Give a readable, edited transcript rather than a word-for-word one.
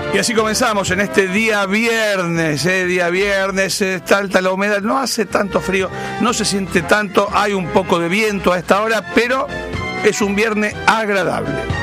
Y así comenzamos en este día viernes, está alta la humedad, no hace tanto frío, no se siente tanto, hay un poco de viento a esta hora, pero es un viernes agradable.